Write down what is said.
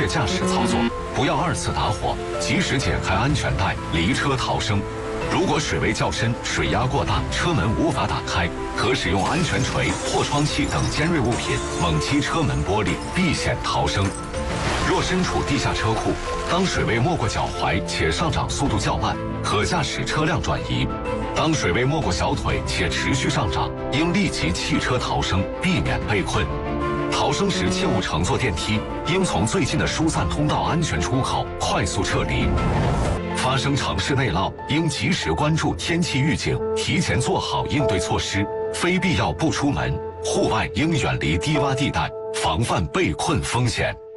确驾驶操作，不要二次打火，及时解开安全带，离车逃生。如果水位较深，水压过大，车门无法打开，可使用安全锤、破窗器等尖锐物品猛击车门玻璃，避险逃生。若身处地下车库，当水位没过脚踝且上涨速度较慢，可驾驶车辆转移；当水位没过小腿且持续上涨，应立即弃车逃生，避免被困。逃生时切勿乘坐电梯，应从最近的疏散通道安全出口快速撤离。发生城市内涝，应及时关注天气预警，提前做好应对措施，非必要不出门。户外应远离低洼地带，防范被困风险。